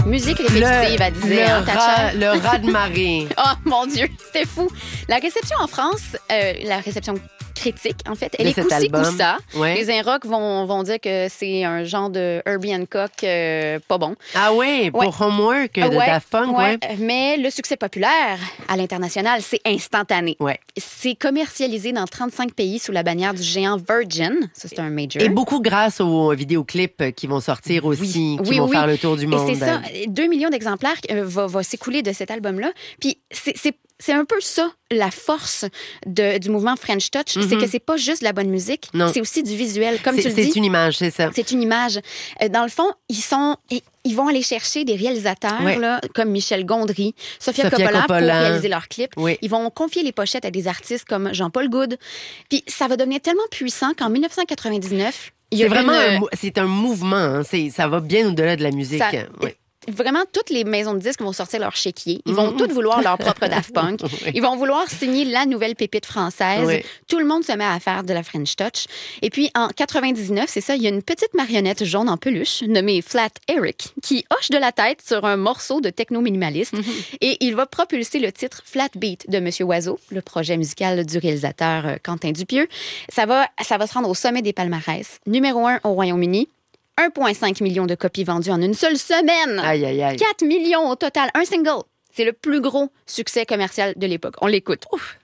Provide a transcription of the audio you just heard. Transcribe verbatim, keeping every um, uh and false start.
Musique répétitive, elle disait. Le, hein, rat, le rat de marée. Oh mon Dieu, c'était fou. La réception en France, euh, la réception critique, en fait, elle de est cet coussi album. coussa. Ouais. Les Inrocks vont, vont dire que c'est un genre de Herbie Hancock euh, pas bon. Ah oui, pour Ouais. Homework de Ouais, Daft Punk, ouais. ouais. Mais le succès populaire à l'international, c'est instantané. Ouais. C'est commercialisé dans trente-cinq pays sous la bannière du géant Virgin. Ça, c'est un major. Et beaucoup grâce aux vidéoclips qui vont sortir aussi, qui Oui, vont oui. faire le tour du monde. Et c'est ça, deux millions d'exemplaires euh, va, va s'écouler de cet album-là. Puis c'est, c'est, c'est un peu ça, la force de, du mouvement French Touch, Mm-hmm. c'est que c'est pas juste de la bonne musique, Non. c'est aussi du visuel. Comme C'est, tu le c'est dis, une image, c'est ça. c'est une image. Euh, Dans le fond, ils sont... Ils vont aller chercher des réalisateurs Ouais. là, comme Michel Gondry, Sofia, Sofia Coppola, Coppola. pour réaliser leurs clips. Oui. Ils vont confier les pochettes à des artistes comme Jean-Paul Goude. Puis ça va devenir tellement puissant qu'en dix-neuf cent quatre-vingt-dix-neuf, il y C'est a vraiment une- un, mou- c'est un mouvement. Hein. C'est, ça va bien au-delà de la musique. Ça- Ouais. Vraiment, toutes les maisons de disques vont sortir leur chéquier. Ils Mm-hmm. vont toutes vouloir leur propre Daft Punk. Oui. Ils vont vouloir signer la nouvelle pépite française. Oui. Tout le monde se met à faire de la French Touch. Et puis, en quatre-vingt-dix-neuf, c'est ça, il y a une petite marionnette jaune en peluche nommée Flat Eric qui hoche de la tête sur un morceau de techno minimaliste. Mm-hmm. Et il va propulser le titre Flat Beat de Monsieur Oiseau, le projet musical du réalisateur euh, Quentin Dupieux. Ça va, ça va se rendre au sommet des palmarès. Numéro un au Royaume-Uni. un virgule cinq million de copies vendues en une seule semaine. Aïe, aïe, aïe. quatre millions au total. Un single. C'est le plus gros succès commercial de l'époque. On l'écoute. Ouf.